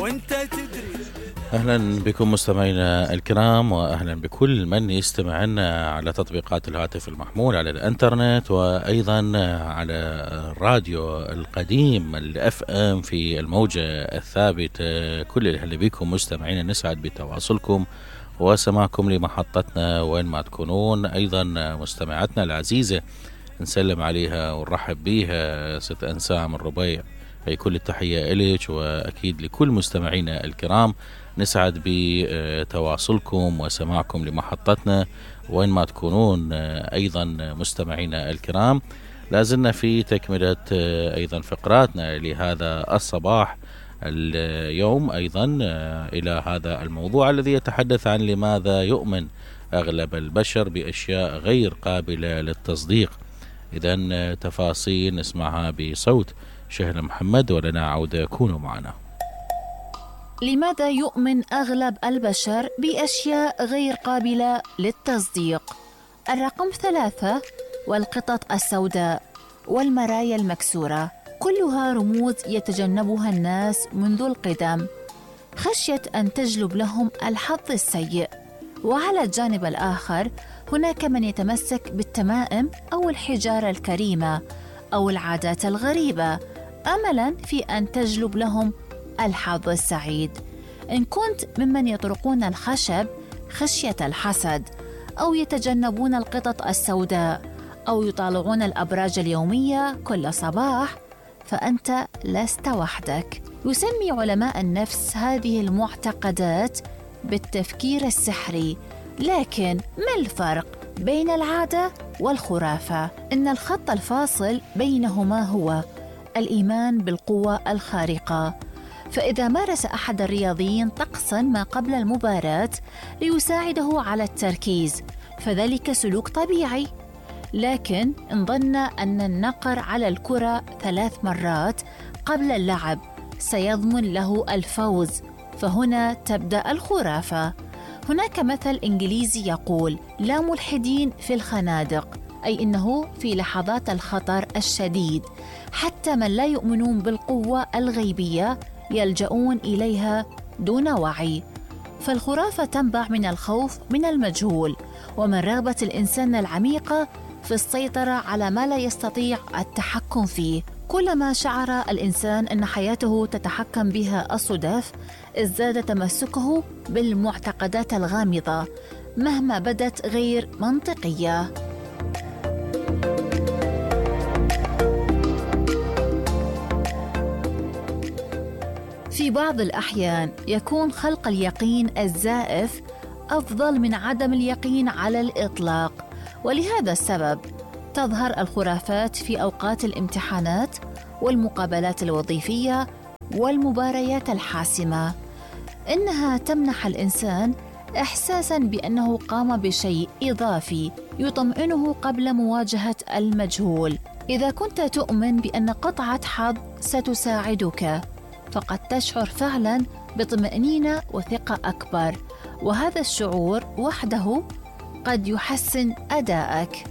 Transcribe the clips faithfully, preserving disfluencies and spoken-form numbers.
وانت تدري. أهلا بكم مستمعينا الكرام، وأهلا بكل من يستمع لنا على تطبيقات الهاتف المحمول على الانترنت، وأيضا على الراديو القديم الأف أم في الموجة الثابتة. كل اللي بكم مستمعينا، نسعد بتواصلكم وسماعكم لمحطتنا وين ما تكونون. أيضا مستمعاتنا العزيزة نسلم عليها ونرحب بيها ست أنسام من ربيع، هي كل التحية إليك، وأكيد لكل مستمعينا الكرام. نسعد بتواصلكم وسماعكم لمحطتنا وين ما تكونون. أيضا مستمعينا الكرام، لازلنا في تكملة أيضا فقراتنا لهذا الصباح اليوم، أيضا إلى هذا الموضوع الذي يتحدث عن لماذا يؤمن أغلب البشر بأشياء غير قابلة للتصديق. إذن تفاصيل نسمعها بصوت شهلة محمد، ولنا عودة، كونوا معنا. لماذا يؤمن أغلب البشر بأشياء غير قابلة للتصديق؟ الرقم ثلاثة، والقطط السوداء والمرايا المكسورة، كلها رموز يتجنبها الناس منذ القدم خشية أن تجلب لهم الحظ السيء. وعلى الجانب الآخر هناك من يتمسك بالتمائم أو الحجارة الكريمة أو العادات الغريبة أملاً في أن تجلب لهم الحظ السعيد. إن كنت ممن يطرقون الخشب خشية الحسد، أو يتجنبون القطط السوداء، أو يطالعون الأبراج اليومية كل صباح، فأنت لست وحدك. يسمي علماء النفس هذه المعتقدات بالتفكير السحري. لكن ما الفرق بين العادة والخرافة؟ إن الخط الفاصل بينهما هو الإيمان بالقوة الخارقة. فإذا مارس أحد الرياضيين طقساً ما قبل المباراة ليساعده على التركيز، فذلك سلوك طبيعي. لكن إن ظن أن النقر على الكرة ثلاث مرات قبل اللعب سيضمن له الفوز، فهنا تبدأ الخرافة. هناك مثل إنجليزي يقول: لا ملحدين في الخنادق، أي إنه في لحظات الخطر الشديد حتى من لا يؤمنون بالقوة الغيبية يلجؤون إليها دون وعي. فالخرافة تنبع من الخوف من المجهول، ومن رغبة الإنسان العميقة في السيطرة على ما لا يستطيع التحكم فيه. كلما شعر الإنسان أن حياته تتحكم بها الصدف، ازداد تمسكه بالمعتقدات الغامضة مهما بدت غير منطقية. في بعض الأحيان يكون خلق اليقين الزائف أفضل من عدم اليقين على الإطلاق، ولهذا السبب تظهر الخرافات في أوقات الامتحانات والمقابلات الوظيفية والمباريات الحاسمة. إنها تمنح الإنسان إحساساً بأنه قام بشيء إضافي يطمئنه قبل مواجهة المجهول. إذا كنت تؤمن بأن قطعة حظ ستساعدك، فقد تشعر فعلاً بطمأنينة وثقة أكبر، وهذا الشعور وحده قد يحسن أدائك.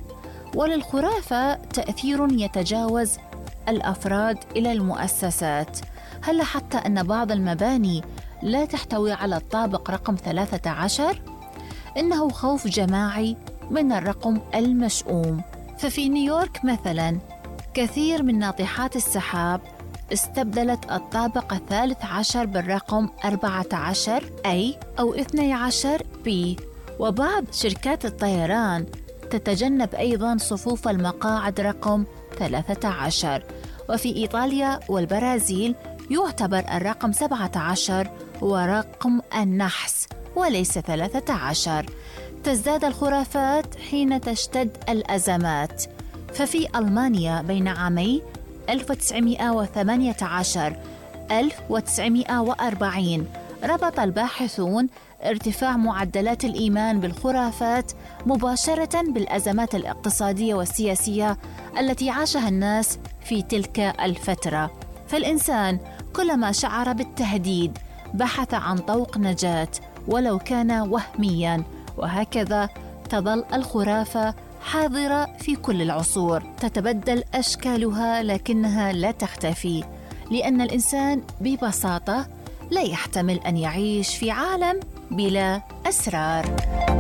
وللخرافة تأثير يتجاوز الأفراد إلى المؤسسات. هل حتى أن بعض المباني لا تحتوي على الطابق رقم ثلاثة عشر؟ إنه خوف جماعي من الرقم المشؤوم. ففي نيويورك مثلاً كثير من ناطحات السحاب استبدلت الطابق الثالث عشر بالرقم أربعة عشر أي أو اثني عشر بي. وبعض شركات الطيران تتجنب أيضاً صفوف المقاعد رقم ثلاثة عشر. وفي إيطاليا والبرازيل يعتبر الرقم سبعة عشر هو رقم النحس وليس ثلاثة عشر. تزداد الخرافات حين تشتد الأزمات. ففي ألمانيا بين عامي ألف وتسعمائة وثمانية عشر ألف وتسعمائة وأربعين ربط الباحثون ارتفاع معدلات الإيمان بالخرافات مباشرة بالأزمات الاقتصادية والسياسية التي عاشها الناس في تلك الفترة. فالإنسان كلما شعر بالتهديد بحث عن طوق نجاة ولو كان وهمياً، وهكذا تظل الخرافة حاضرة في كل العصور، تتبدل أشكالها لكنها لا تختفي، لأن الإنسان ببساطة لا يحتمل أن يعيش في عالم بلا أسرار.